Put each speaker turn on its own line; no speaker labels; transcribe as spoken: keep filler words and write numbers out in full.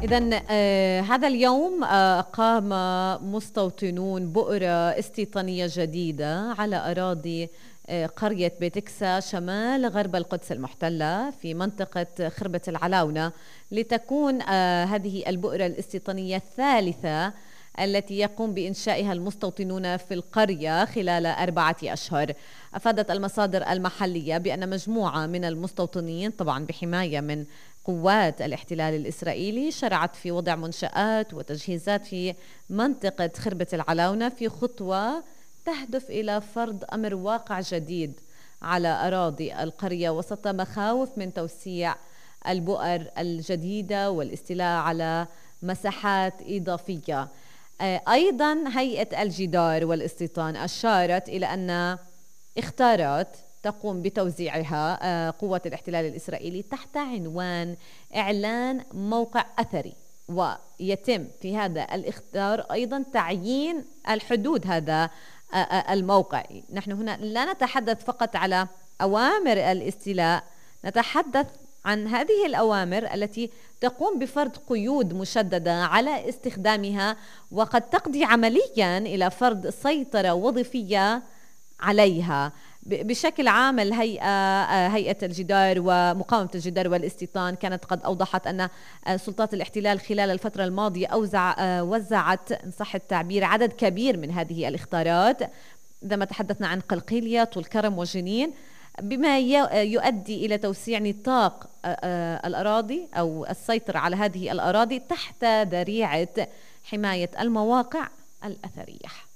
إذن آه هذا اليوم آه قام مستوطنون بؤرة استيطانية جديدة على أراضي آه قرية بيتكسا شمال غرب القدس المحتلة في منطقة خربة العلاونة، لتكون آه هذه البؤرة الاستيطانية الثالثة التي يقوم بإنشائها المستوطنون في القرية خلال أربعة أشهر. أفادت المصادر المحلية بأن مجموعة من المستوطنين، طبعا بحماية من قوات الاحتلال الإسرائيلي، شرعت في وضع منشآت وتجهيزات في منطقة خربة العلاونة في خطوة تهدف إلى فرض أمر واقع جديد على أراضي القرية وسط مخاوف من توسيع البؤر الجديدة والاستيلاء على مساحات إضافية. أيضا هيئة الجدار والاستيطان أشارت إلى أن اختارت تقوم بتوزيعها قوة الاحتلال الإسرائيلي تحت عنوان إعلان موقع أثري، ويتم في هذا الاختيار أيضا تعيين الحدود هذا الموقع. نحن هنا لا نتحدث فقط على أوامر الاستيلاء، نتحدث عن هذه الأوامر التي تقوم بفرض قيود مشددة على استخدامها، وقد تقضي عمليا إلى فرض سيطرة وظيفية عليها. بشكل عام الهيئة هيئة الجدار ومقاومة الجدار والاستيطان كانت قد أوضحت أن سلطات الاحتلال خلال الفترة الماضية أوزع وزعت إن صح التعبير عدد كبير من هذه الاختارات، عندما تحدثنا عن قلقيلية والكرم وجنين، بما يؤدي إلى توسيع نطاق الأراضي أو السيطرة على هذه الأراضي تحت ذريعة حماية المواقع الأثرية.